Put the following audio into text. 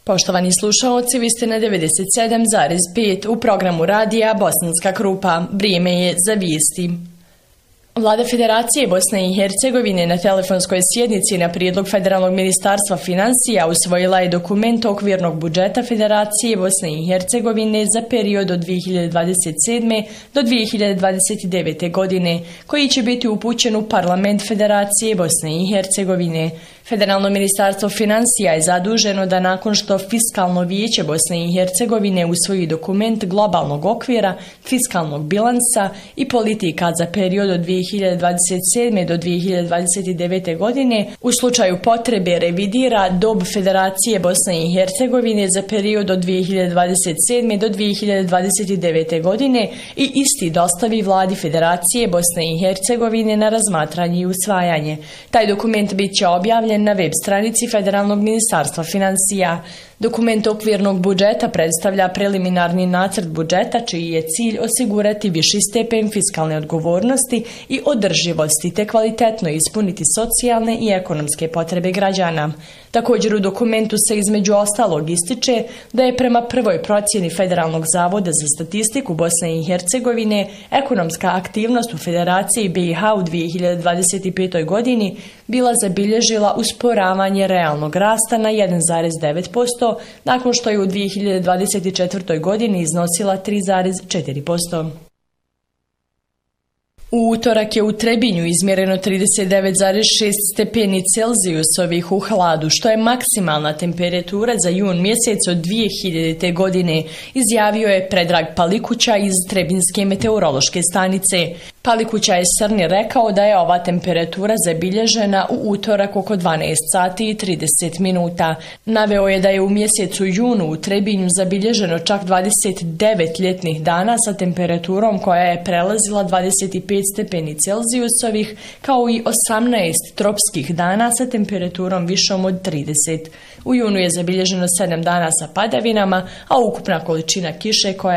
Poštovani slušaoci, vi ste na 97,5 u programu radija Bosanska Krupa. Vrijeme je za vijesti. Vlada Federacije Bosne i Hercegovine na telefonskoj sjednici na prijedlog Federalnog ministarstva financija usvojila je dokument okvirnog budžeta Federacije Bosne i Hercegovine za period od 2027. do 2029. godine, koji će biti upućen u Parlament Federacije Bosne i Hercegovine. Federalno ministarstvo financija je zaduženo da nakon što Fiskalno vijeće Bosne i Hercegovine usvoji dokument globalnog okvira, fiskalnog bilansa i politika za period od 2027. do 2029. godine, u slučaju potrebe revidira dob Federacije Bosne i Hercegovine za period od 2027. do 2029. godine i isti dostavi vladi Federacije Bosne i Hercegovine na razmatranje i usvajanje. Taj dokument bit će objavljen na web stranici Federalnog ministarstva financija. Dokument okvirnog budžeta predstavlja preliminarni nacrt budžeta čiji je cilj osigurati viši stepen fiskalne odgovornosti i održivosti te kvalitetno ispuniti socijalne i ekonomske potrebe građana. Također u dokumentu se između ostalog ističe da je prema prvoj procjeni Federalnog zavoda za statistiku Bosne i Hercegovine ekonomska aktivnost u Federaciji BiH u 2025. godini bila zabilježila usporavanje realnog rasta na 1,9%, nakon što je u 2024. godini iznosila 3,4%. U utorak je u Trebinju izmjereno 39,6 stepeni Celzijusovih u hladu, što je maksimalna temperatura za jun mjesec od 2000. godine, izjavio je Predrag Palikuća iz Trebinske meteorološke stanice. Palikuća je Srni rekao da je ova temperatura zabilježena u utorak oko 12 sati i 30 minuta. Naveo je da je u mjesecu junu u Trebinju zabilježeno čak 29 ljetnih dana sa temperaturom koja je prelazila 25 stepeni Celzijusovih, kao i 18 tropskih dana sa temperaturom višom od 30. U junu je zabilježeno 7 dana sa padavinama, a ukupna količina kiše koja